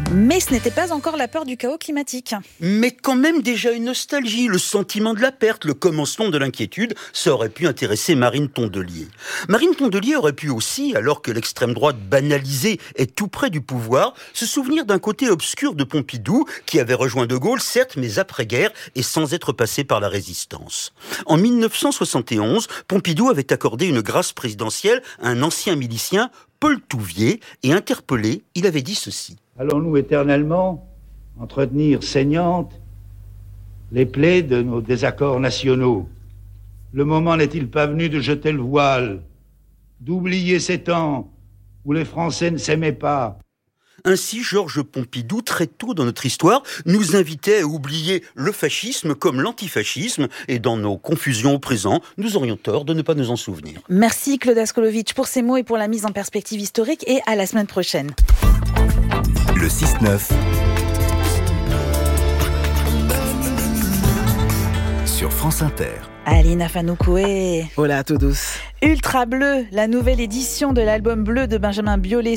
Mais ce n'était pas encore la peur du chaos climatique. Mais quand même déjà une nostalgie, le sentiment de la perte, le commencement de l'inquiétude, ça aurait pu intéresser Marine Tondelier. Marine Tondelier aurait pu aussi, alors que l'extrême droite banalisée est tout près du pouvoir, se souvenir d'un côté obscur de Pompidou, qui avait rejoint De Gaulle, certes, mais après-guerre et sans être passé par la résistance. En 1971, Pompidou avait accordé une grâce présidentielle à un ancien milicien, Paul Touvier, et interpellé, il avait dit ceci. Allons-nous éternellement entretenir saignantes les plaies de nos désaccords nationaux? Le moment n'est-il pas venu de jeter le voile, d'oublier ces temps où les Français ne s'aimaient pas? Ainsi, Georges Pompidou, très tôt dans notre histoire, nous invitait à oublier le fascisme comme l'antifascisme, et dans nos confusions au présent, nous aurions tort de ne pas nous en souvenir. Merci Claude Askolovitch pour ces mots et pour la mise en perspective historique, et à la semaine prochaine. Le 6-9 sur France Inter. Alina Fanouκoué. Hola a todos. Ultra Bleu, la nouvelle édition de l'album Bleu de Benjamin Biolay